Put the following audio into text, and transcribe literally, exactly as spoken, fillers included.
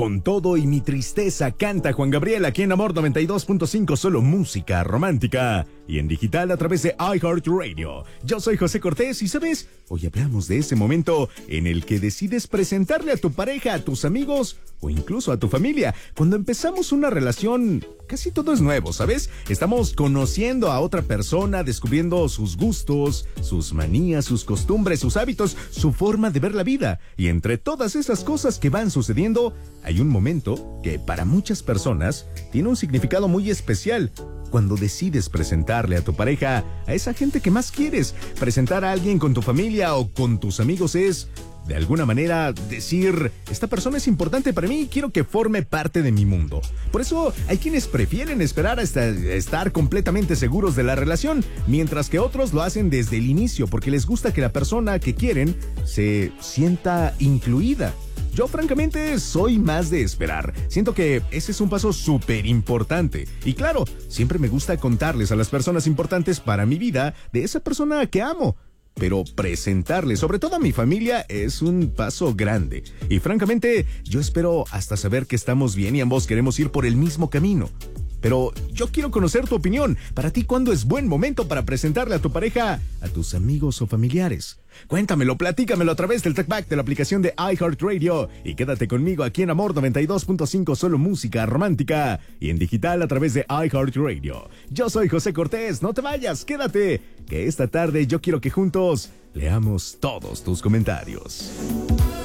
Con todo y mi tristeza canta Juan Gabriel aquí en Amor noventa y dos punto cinco, solo música romántica. Y en digital a través de iHeartRadio. Yo soy José Cortés y, ¿sabes? Hoy hablamos de ese momento en el que decides presentarle a tu pareja, a tus amigos o incluso a tu familia. Cuando empezamos una relación, casi todo es nuevo, ¿sabes? Estamos conociendo a otra persona, descubriendo sus gustos, sus manías, sus costumbres, sus hábitos, su forma de ver la vida. Y entre todas esas cosas que van sucediendo, hay un momento que para muchas personas tiene un significado muy especial. Cuando decides presentarle a tu pareja, a esa gente que más quieres, presentar a alguien con tu familia o con tus amigos es, de alguna manera, decir, esta persona es importante para mí y quiero que forme parte de mi mundo. Por eso hay quienes prefieren esperar hasta estar completamente seguros de la relación, mientras que otros lo hacen desde el inicio porque les gusta que la persona que quieren se sienta incluida. Yo francamente soy más de esperar. Siento que ese es un paso súper importante. Y claro, siempre me gusta contarles a las personas importantes para mi vida de esa persona que amo. Pero presentarles, sobre todo a mi familia, es un paso grande. Y francamente, yo espero hasta saber que estamos bien y ambos queremos ir por el mismo camino. Pero yo quiero conocer tu opinión. Para ti, ¿cuándo es buen momento para presentarle a tu pareja, a tus amigos o familiares? Cuéntamelo, platícamelo a través del TalkBack de la aplicación de iHeartRadio. Y quédate conmigo aquí en Amor noventa y dos punto cinco, solo música romántica. Y en digital a través de iHeartRadio. Yo soy José Cortés, no te vayas, quédate. Que esta tarde yo quiero que juntos leamos todos tus comentarios.